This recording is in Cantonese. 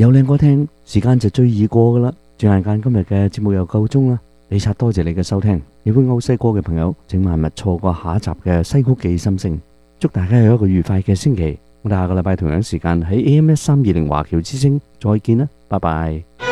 有靚歌聽，時間就最易過噶啦。轉眼間今日嘅節目又夠鐘啦，李察多謝你嘅收聽。喜歡歐西歌嘅朋友，請萬勿錯過下一集嘅西曲記心聲。祝大家有一個愉快嘅星期。我哋下個禮拜同樣時間喺AM 1320華僑之聲再見啦，拜拜。